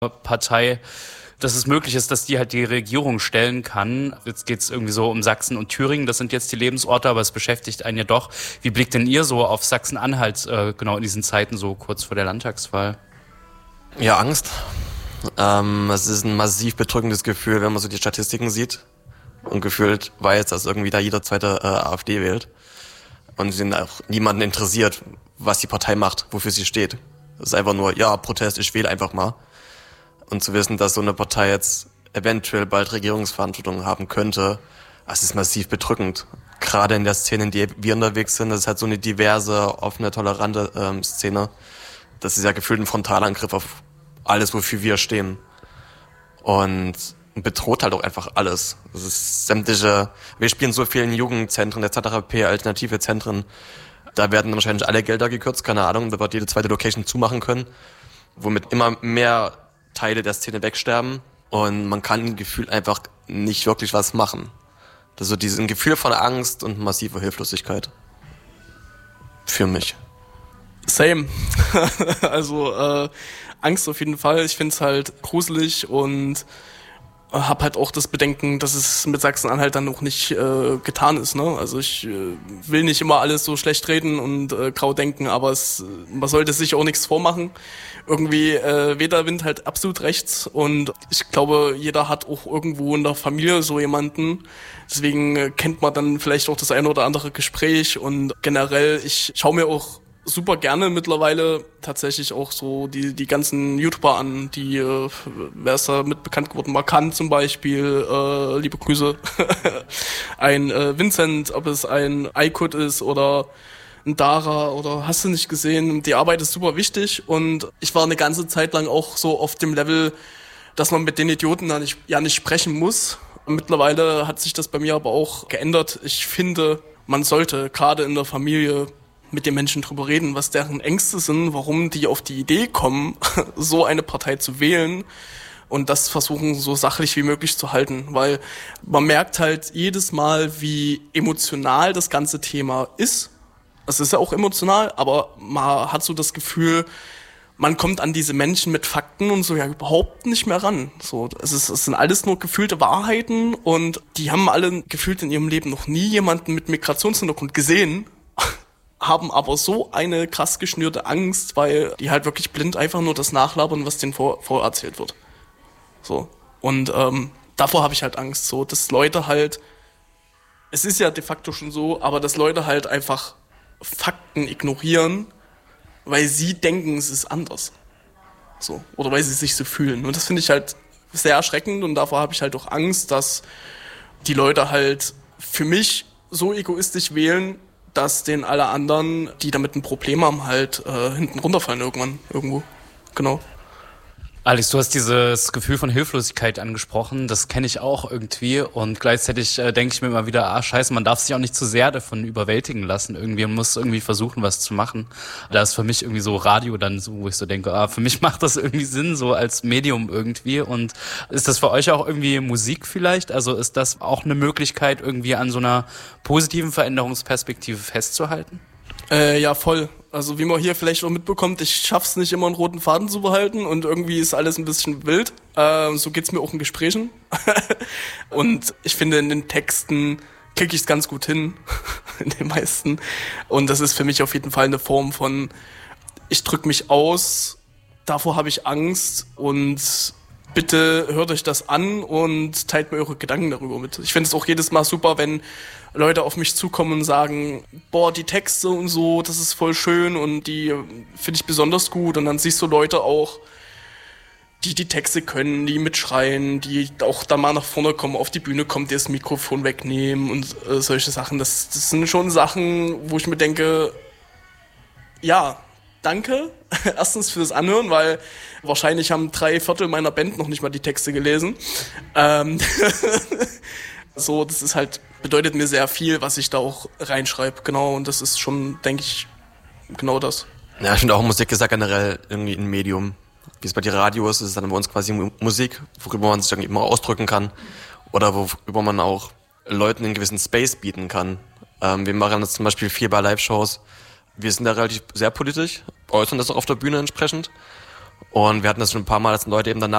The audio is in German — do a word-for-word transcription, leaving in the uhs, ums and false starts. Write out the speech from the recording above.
Partei, dass es möglich ist, dass die halt die Regierung stellen kann. Jetzt geht es irgendwie so um Sachsen und Thüringen, das sind jetzt die Lebensorte, aber es beschäftigt einen ja doch. Wie blickt denn ihr so auf Sachsen-Anhalt äh, genau in diesen Zeiten, so kurz vor der Landtagswahl? Ja, Angst. Ähm, es ist ein massiv bedrückendes Gefühl, wenn man so die Statistiken sieht und gefühlt weiß, dass irgendwie da jeder zweite äh, AfD wählt. Und es sind auch niemanden interessiert, was die Partei macht, wofür sie steht. Es ist einfach nur, ja, Protest, ich wähle einfach mal. Und zu wissen, dass so eine Partei jetzt eventuell bald Regierungsverantwortung haben könnte, das ist massiv bedrückend. Gerade in der Szene, in der wir unterwegs sind, das ist halt so eine diverse, offene, tolerante ähm, Szene. Das ist ja gefühlt ein Frontalangriff auf alles, wofür wir stehen. Und bedroht halt auch einfach alles. Das ist sämtliche, wir spielen so vielen Jugendzentren et cetera p, alternative Zentren. Da werden wahrscheinlich alle Gelder gekürzt, keine Ahnung, da wird jede zweite Location zumachen können, womit immer mehr Teile der Szene wegsterben und man kann gefühlt einfach nicht wirklich was machen. Das ist so dieses Gefühl von Angst und massiver Hilflosigkeit. Für mich. Same. also äh, Angst auf jeden Fall. Ich find's halt gruselig und hab halt auch das Bedenken, dass es mit Sachsen-Anhalt dann noch nicht äh, getan ist. Ne? Also ich äh, will nicht immer alles so schlecht reden und äh, grau denken, aber es, man sollte sich auch nichts vormachen. Irgendwie äh, weht der Wind halt absolut rechts und ich glaube, jeder hat auch irgendwo in der Familie so jemanden. Deswegen äh, kennt man dann vielleicht auch das eine oder andere Gespräch und generell, ich schaue mir auch super gerne mittlerweile tatsächlich auch so die die ganzen YouTuber an, die, äh, wer ist da mit bekannt geworden, Markant zum Beispiel, äh, liebe Grüße, ein äh, Vincent, ob es ein Aykut ist oder ein Dara oder hast du nicht gesehen, die Arbeit ist super wichtig und ich war eine ganze Zeit lang auch so auf dem Level, dass man mit den Idioten da nicht, ja nicht sprechen muss. Mittlerweile hat sich das bei mir aber auch geändert. Ich finde, man sollte gerade in der Familie mit den Menschen drüber reden, was deren Ängste sind, warum die auf die Idee kommen, so eine Partei zu wählen und das versuchen so sachlich wie möglich zu halten, weil man merkt halt jedes Mal, wie emotional das ganze Thema ist. Es ist ja auch emotional, aber man hat so das Gefühl, man kommt an diese Menschen mit Fakten und so ja überhaupt nicht mehr ran. So, es, ist, es sind alles nur gefühlte Wahrheiten und die haben alle gefühlt in ihrem Leben noch nie jemanden mit Migrationshintergrund gesehen, haben aber so eine krass geschnürte Angst, weil die halt wirklich blind einfach nur das nachlabern, was denen vor, vorerzählt wird. So. Und ähm, davor habe ich halt Angst, so, dass Leute halt, es ist ja de facto schon so, aber dass Leute halt einfach Fakten ignorieren, weil sie denken, es ist anders. So. Oder weil sie sich so fühlen. Und das finde ich halt sehr erschreckend und davor habe ich halt auch Angst, dass die Leute halt für mich so egoistisch wählen, dass den alle anderen, die damit ein Problem haben, halt äh, hinten runterfallen irgendwann, irgendwo. Genau. Alex, du hast dieses Gefühl von Hilflosigkeit angesprochen, das kenne ich auch irgendwie und gleichzeitig äh, denke ich mir immer wieder, ah scheiße, man darf sich auch nicht zu sehr davon überwältigen lassen irgendwie, man muss irgendwie versuchen, was zu machen. Da ist für mich irgendwie so Radio dann so, wo ich so denke, ah für mich macht das irgendwie Sinn, so als Medium irgendwie und ist das für euch auch irgendwie Musik vielleicht? Also ist das auch eine Möglichkeit, irgendwie an so einer positiven Veränderungsperspektive festzuhalten? Äh, ja, voll. Also wie man hier vielleicht auch mitbekommt, ich schaff's nicht immer einen roten Faden zu behalten und irgendwie ist alles ein bisschen wild. Äh, so geht's mir auch in Gesprächen. Und ich finde, in den Texten kriege ich's ganz gut hin, in den meisten. Und das ist für mich auf jeden Fall eine Form von, ich drück mich aus, davor habe ich Angst und bitte hört euch das an und teilt mir eure Gedanken darüber mit. Ich finde es auch jedes Mal super, wenn Leute auf mich zukommen und sagen, boah, die Texte und so, das ist voll schön und die finde ich besonders gut. Und dann siehst du Leute auch, die die Texte können, die mitschreien, die auch da mal nach vorne kommen, auf die Bühne kommen, die das Mikrofon wegnehmen und äh, solche Sachen. Das, das sind schon Sachen, wo ich mir denke, ja, danke. Erstens fürs Anhören, weil wahrscheinlich haben drei Viertel meiner Band noch nicht mal die Texte gelesen. Ähm so, das ist halt, bedeutet mir sehr viel, was ich da auch reinschreibe, genau, und das ist schon, denke ich, genau das. Ja, ich finde auch Musik ist ja generell irgendwie ein Medium. Wie es bei dir Radio ist, ist es dann bei uns quasi Musik, worüber man sich dann immer ausdrücken kann oder worüber man auch Leuten einen gewissen Space bieten kann. Ähm, wir machen das zum Beispiel viel bei Live-Shows. Wir sind da relativ sehr politisch, äußern das auch auf der Bühne entsprechend. Und wir hatten das schon ein paar Mal, dass Leute eben danach